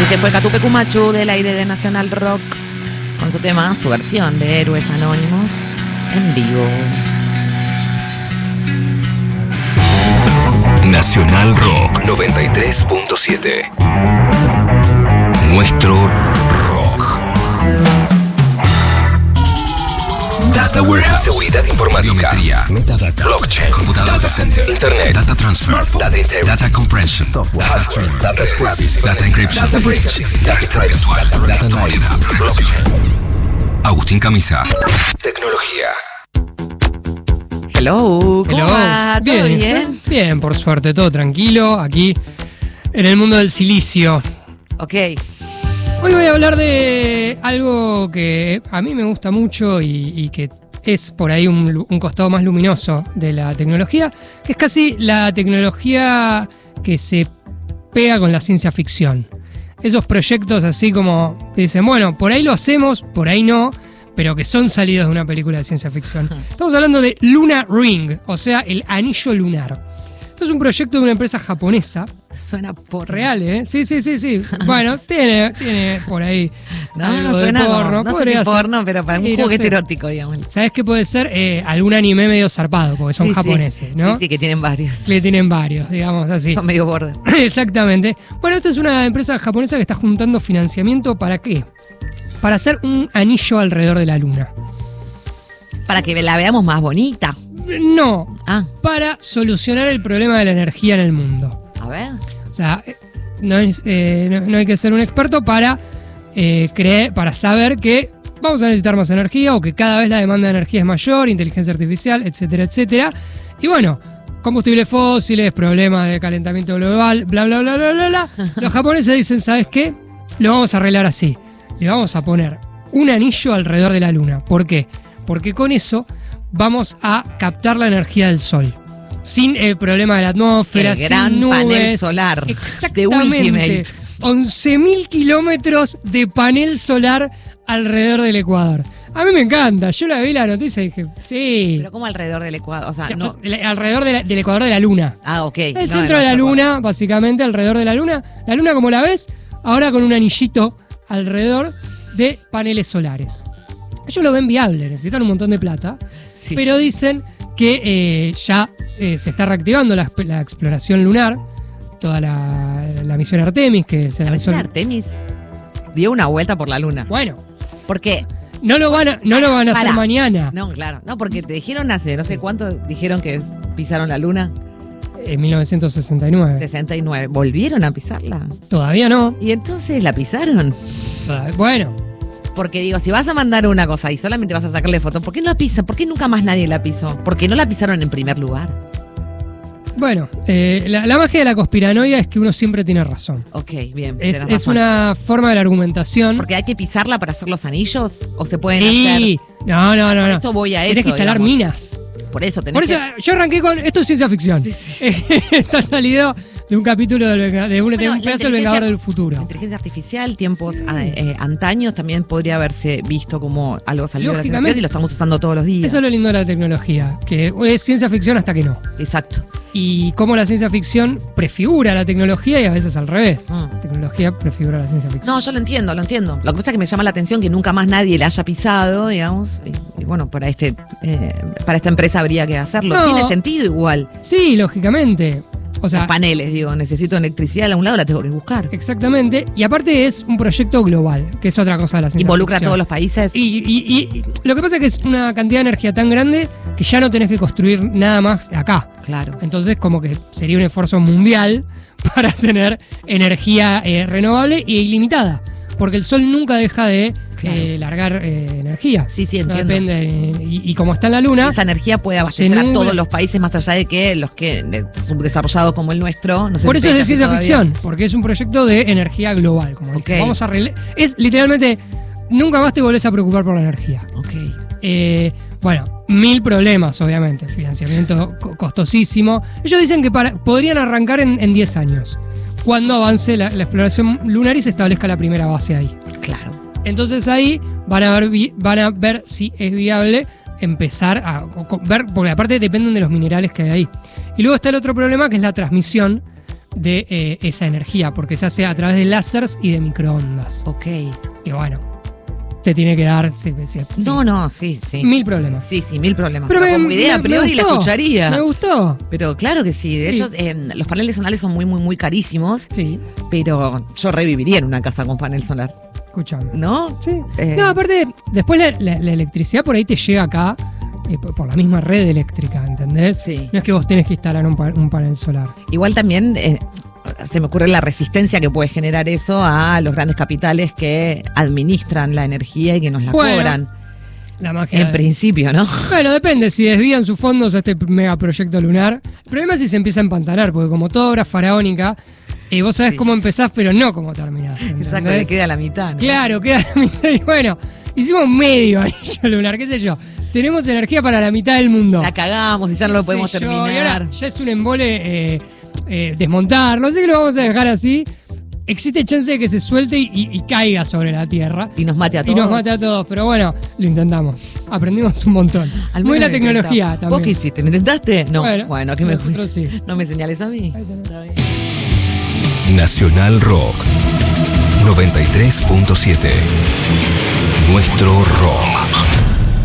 Así se fue Catupe Cumachu del aire de Nacional Rock con su tema, su versión de Héroes Anónimos en vivo. Nacional Rock 93.7. Nuestro rock. Data Warehouse, seguridad informática, metadata, blockchain, computador data center, internet, data transfer, data integration, data compression, software, hardware, data scrapping, data encryption, data bridge, data privacy, data anonymity, blockchain. Agustín Camisa. Tecnología. Hello, ¿cómo va? ¿Todo bien? Bien, por suerte, todo tranquilo, aquí en el mundo del silicio. Ok. Hoy voy a hablar de algo que a mí me gusta mucho y que es por ahí un costado más luminoso de la tecnología, que es casi la tecnología que se pega con la ciencia ficción. Esos proyectos así como que dicen, bueno, por ahí lo hacemos, por ahí no, pero que son salidos de una película de ciencia ficción. Estamos hablando de Luna Ring, o sea, el anillo lunar. Esto es un proyecto de una empresa japonesa. Suena por real, ¿eh? Sí. Bueno, tiene por ahí algo de suena porno. No sé si porno, pero para un juguete erótico, digamos. ¿Sabes qué puede ser? Algún anime medio zarpado, porque son japoneses, ¿no? Sí, que tienen varios. Que tienen varios, digamos así. Son medio border. Exactamente. Bueno, esta es una empresa japonesa que está juntando financiamiento, ¿para qué? Para hacer un anillo alrededor de la luna. Para que la veamos más bonita. No, para solucionar el problema de la energía en el mundo. A ver. O sea, no hay que ser un experto para saber que vamos a necesitar más energía o que cada vez la demanda de energía es mayor, inteligencia artificial, etcétera, etcétera. Y bueno, combustibles fósiles, problemas de calentamiento global, bla, bla, bla, bla, bla, bla. Los japoneses dicen, ¿sabes qué? Lo vamos a arreglar así. Le vamos a poner un anillo alrededor de la luna. ¿Por qué? Porque con eso vamos a captar la energía del sol. Sin el problema de la atmósfera, sin gran nubes. Panel solar. Exactamente. 11.000 kilómetros de panel solar alrededor del Ecuador. A mí me encanta. Yo vi la noticia y dije, sí. ¿Pero cómo alrededor del Ecuador? O sea, no. Alrededor del Ecuador de la luna. Ah, ok. El centro de la luna, básicamente, alrededor de la luna. La luna como la ves, ahora con un anillito alrededor de paneles solares. Ellos lo ven viable, necesitan un montón de plata, pero dicen que ya se está reactivando la exploración lunar, toda la misión Artemis que se lanzó. La misión Artemis dio una vuelta por la luna. Bueno, porque no lo van a hacer mañana. No, claro, no, porque te dijeron hace no sé cuánto, dijeron que pisaron la luna. En 1969. 69. ¿Volvieron a pisarla? Todavía no. ¿Y entonces la pisaron? Bueno. Porque digo, si vas a mandar una cosa y solamente vas a sacarle fotos, ¿por qué no la pisan? ¿Por qué nunca más nadie la pisó? Porque no la pisaron en primer lugar. Bueno, la magia de la conspiranoia es que uno siempre tiene razón. Ok, bien. Es una forma de la argumentación. ¿Porque hay que pisarla para hacer los anillos? ¿O se pueden hacer? No. Por eso voy a eso. Tienes que instalar minas. Por eso yo arranqué con. Esto es ciencia ficción. Sí. Está salido de un capítulo de un pedazo del Vengador del Futuro. La inteligencia artificial, tiempos antaños, también podría haberse visto como algo salido de la ciencia ficción y lo estamos usando todos los días. Eso es lo lindo de la tecnología, que es ciencia ficción hasta que no. Exacto. Y cómo la ciencia ficción prefigura la tecnología y a veces al revés. La tecnología prefigura la ciencia ficción. No, yo lo entiendo. Lo que pasa es que me llama la atención que nunca más nadie la haya pisado, digamos. Y bueno, para esta empresa habría que hacerlo. No. Tiene sentido igual. Sí, lógicamente. O sea, los paneles, digo, necesito electricidad de algún lado, la tengo que buscar. Exactamente. Y aparte es un proyecto global, que es otra cosa de la ciencia Involucra ficción. A todos los países. Y lo que pasa es que es una cantidad de energía tan grande que ya no tenés que construir nada más acá. Claro. Entonces, como que sería un esfuerzo mundial para tener energía renovable e ilimitada. Porque el sol nunca deja de largar energía. Sí, entiendo. No depende. Y como está en la luna. Esa energía puede abastecer a todos los países, más allá de que los que subdesarrollados como el nuestro. No sé. Por eso es de ciencia ficción, porque es un proyecto de energía global. Como vamos a es literalmente. Nunca más te volvés a preocupar por la energía. Bueno, 1000 problemas, obviamente. Financiamiento costosísimo. Ellos dicen que podrían arrancar en 10 años. Cuando avance la exploración lunar y se establezca la primera base ahí. Claro. Entonces ahí van a ver si es viable empezar a ver, porque aparte dependen de los minerales que hay ahí. Y luego está el otro problema, que es la transmisión de esa energía, porque se hace a través de láseres y de microondas. Ok. Que bueno, te tiene que dar sí. No, sí. 1000 problemas. Sí, 1000 problemas. Pero como idea, a priori la escucharía. Me gustó. Pero claro que sí. De hecho, los paneles solares son muy, muy, muy carísimos. Sí. Pero yo reviviría en una casa con panel solar. Escuchame. ¿No? Sí. No, aparte, después la electricidad por ahí te llega acá por la misma red eléctrica, ¿entendés? Sí. No es que vos tenés que instalar un panel solar. Igual también se me ocurre la resistencia que puede generar eso a los grandes capitales que administran la energía y que nos la cobran. La magia. En principio, ¿no? Bueno, depende si desvían sus fondos a este megaproyecto lunar. El problema es si se empieza a empantanar, porque como toda obra faraónica, vos sabés cómo empezás, pero no cómo terminás. ¿entendés? Exacto, le queda la mitad, ¿no? Claro, queda la mitad. Y bueno, hicimos medio anillo lunar, qué sé yo. Tenemos energía para la mitad del mundo. La cagamos y ya no lo podemos terminar. Y ahora ya es un embole desmontarlo, así que lo vamos a dejar así. Existe chance de que se suelte y caiga sobre la Tierra. Y nos mate a todos. Pero bueno, lo intentamos. Aprendimos un montón. Muy la tecnología también. ¿Vos qué hiciste? ¿Lo intentaste? No. Bueno, ¿qué nosotros sí. No me señales a mí. Nacional Rock 93.7. Nuestro rock.